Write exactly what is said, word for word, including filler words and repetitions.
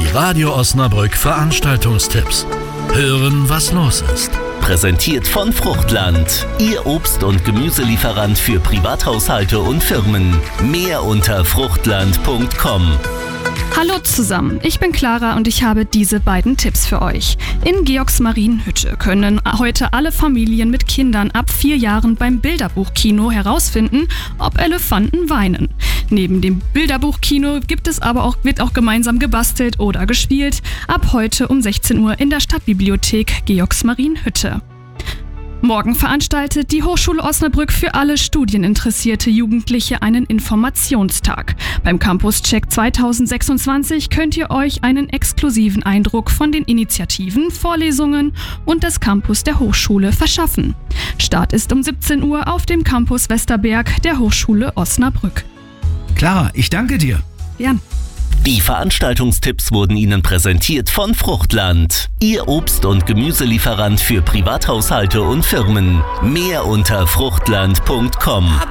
Radio Osnabrück Veranstaltungstipps. Hören, was los ist. Präsentiert von Fruchtland, Ihr Obst- und Gemüselieferant für Privathaushalte und Firmen. Mehr unter fruchtland punkt com. Hallo zusammen, ich bin Clara und ich habe diese beiden Tipps für euch. In Georgsmarienhütte können heute alle Familien mit Kindern ab vier Jahren beim Bilderbuchkino herausfinden, ob Elefanten weinen. Neben dem Bilderbuchkino gibt es aber auch, wird auch gemeinsam gebastelt oder gespielt. Ab heute um sechzehn Uhr in der Stadtbibliothek Georgsmarienhütte. Morgen veranstaltet die Hochschule Osnabrück für alle studieninteressierte Jugendliche einen Informationstag. Beim Campus Check zwanzig sechsundzwanzig könnt ihr euch einen exklusiven Eindruck von den Initiativen, Vorlesungen und des Campus der Hochschule verschaffen. Start ist um siebzehn Uhr auf dem Campus Westerberg der Hochschule Osnabrück. Clara, ich danke dir. Gern. Die Veranstaltungstipps wurden Ihnen präsentiert von Fruchtland, Ihr Obst- und Gemüselieferant für Privathaushalte und Firmen. Mehr unter fruchtland punkt com.